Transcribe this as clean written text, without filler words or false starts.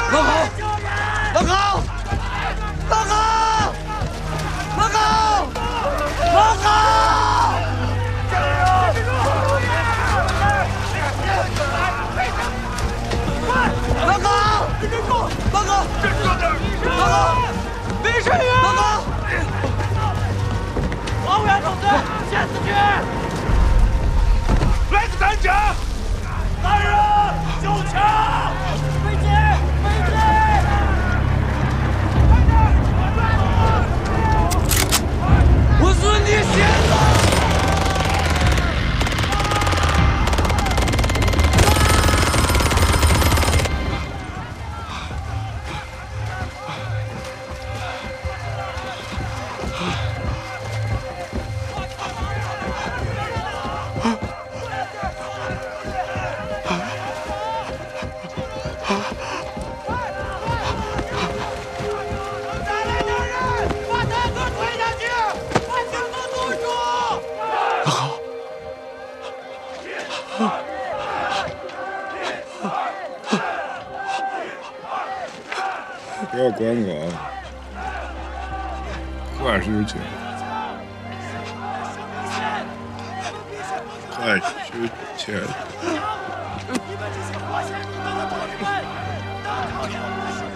老高，老高，老高，老高，老高！老高，你别动！老高，老高，没事呀！老高，往远同志，先死去！ 来自担架， 来人，救枪！飞机，飞机！我孙女血了！ 不要管我，万事情，再之前。 你们这些活下来的同志们，大头领！